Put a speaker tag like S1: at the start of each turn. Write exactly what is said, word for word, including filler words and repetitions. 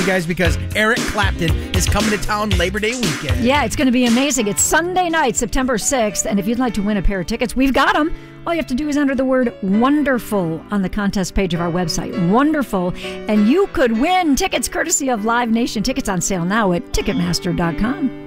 S1: guys, because Eric Clapton is coming to town Labor Day weekend.
S2: Yeah, it's going to be amazing. It's Sunday night, September sixth, and if you'd like to win a pair of tickets, we've got them. All you have to do is enter the word WONDERFUL on the contest page of our website, WONDERFUL, and you could win tickets courtesy of Live Nation. Tickets on sale now at Ticketmaster dot com.